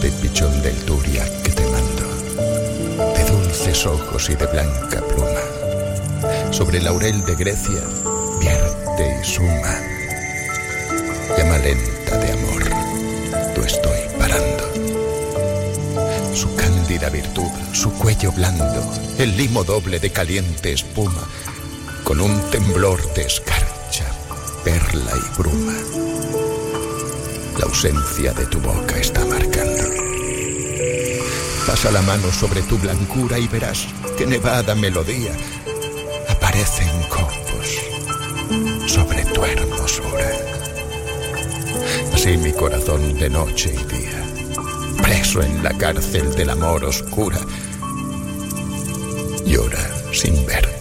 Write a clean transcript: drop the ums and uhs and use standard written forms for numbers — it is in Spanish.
de pichón del Turia que te mando, de dulces ojos y de blanca pluma, sobre laurel de Grecia vierte y suma. Llama lenta de amor, tú estoy parando. Su cándida virtud, su cuello blando, el limo doble de caliente espuma, con un temblor de escarcha, perla y bruma. La ausencia de tu boca está marcando. Pasa la mano sobre tu blancura y verás que nevada melodía aparece en copos sobre tu hermosura. Así mi corazón de noche y día, preso en la cárcel del amor oscura, llora sin ver